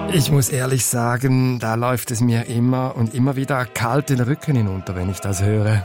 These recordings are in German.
Ich muss ehrlich sagen, da läuft es mir immer und immer wieder kalt den Rücken hinunter, wenn ich das höre.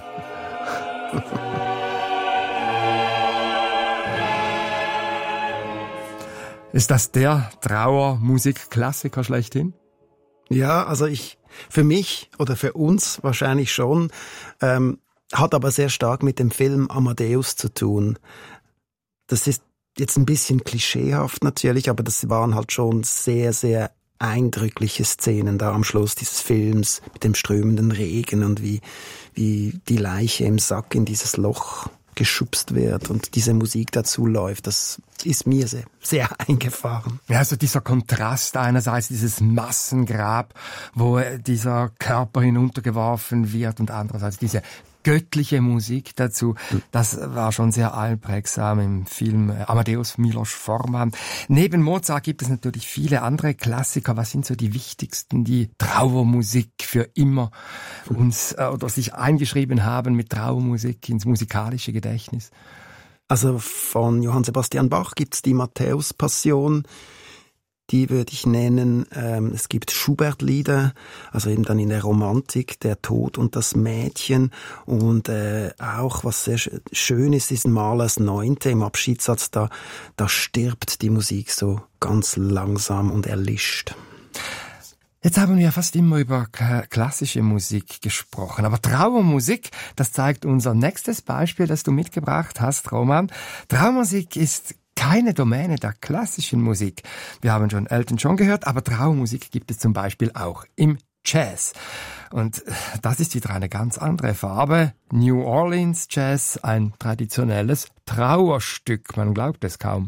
Ist das der Trauermusikklassiker schlechthin? Ja, also für mich oder für uns wahrscheinlich schon, hat aber sehr stark mit dem Film Amadeus zu tun. Das ist jetzt ein bisschen klischeehaft natürlich, aber das waren halt schon sehr, sehr eindrückliche Szenen da am Schluss dieses Films mit dem strömenden Regen und wie die Leiche im Sack in dieses Loch geschubst wird und diese Musik dazu läuft. Das ist mir sehr, sehr eingefahren. Ja, also dieser Kontrast einerseits, dieses Massengrab, wo dieser Körper hinuntergeworfen wird und andererseits diese göttliche Musik dazu, das war schon sehr einprägsam im Film Amadeus Milos Forman. Neben Mozart gibt es natürlich viele andere Klassiker. Was sind so die wichtigsten, die Trauermusik für immer uns oder sich eingeschrieben haben mit Trauermusik ins musikalische Gedächtnis? Also von Johann Sebastian Bach gibt's die Matthäus-Passion. Die würde ich nennen. Es gibt Schubert-Lieder, also eben dann in der Romantik, der Tod und das Mädchen. Und auch, was sehr schön ist, ist Mahlers 9. im Abschiedssatz. Da stirbt die Musik so ganz langsam und erlischt. Jetzt haben wir fast immer über klassische Musik gesprochen, aber Trauermusik, das zeigt unser nächstes Beispiel, das du mitgebracht hast, Roman. Trauermusik ist keine Domäne der klassischen Musik. Wir haben schon Elton John gehört, aber Trauermusik gibt es zum Beispiel auch im Jazz. Und das ist wieder eine ganz andere Farbe. New Orleans Jazz, ein traditionelles Trauerstück. Man glaubt es kaum.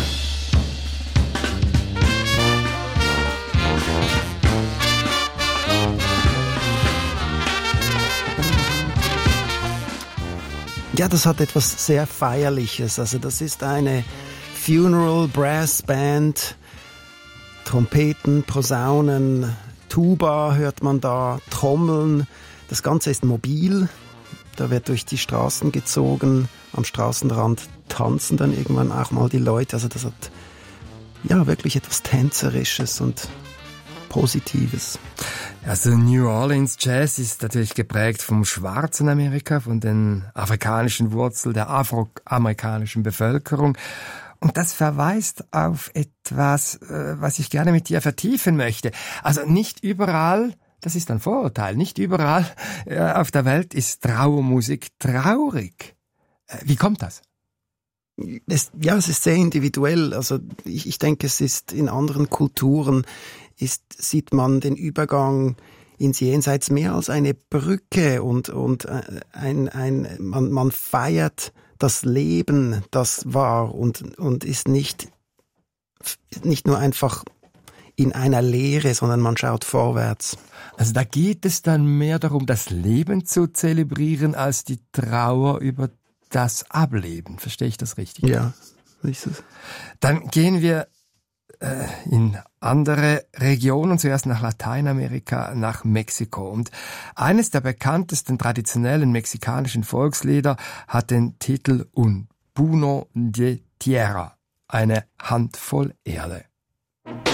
Ja, das hat etwas sehr Feierliches. Also das ist eine Funeral Brass Band, Trompeten, Posaunen, Tuba hört man da, Trommeln. Das Ganze ist mobil. Da wird durch die Straßen gezogen. Am Straßenrand tanzen dann irgendwann auch mal die Leute. Also das hat ja wirklich etwas Tänzerisches und Positives. Also New Orleans Jazz ist natürlich geprägt vom schwarzen Amerika, von den afrikanischen Wurzeln der afroamerikanischen Bevölkerung. Und das verweist auf etwas, was ich gerne mit dir vertiefen möchte. Also nicht überall, das ist ein Vorurteil, nicht überall auf der Welt ist Trauermusik traurig. Wie kommt das? Es ist sehr individuell. Also ich denke, es ist in anderen Kulturen sieht man den Übergang ins Jenseits mehr als eine Brücke und man feiert das Leben, das war und ist nicht nur einfach in einer Leere, sondern man schaut vorwärts. Also da geht es dann mehr darum, das Leben zu zelebrieren, als die Trauer über das Ableben. Verstehe ich das richtig? Ja, ist es. Dann gehen wir in andere Regionen, zuerst nach Lateinamerika, nach Mexiko. Und eines der bekanntesten traditionellen mexikanischen Volkslieder hat den Titel Un puño de tierra, eine Handvoll Erde.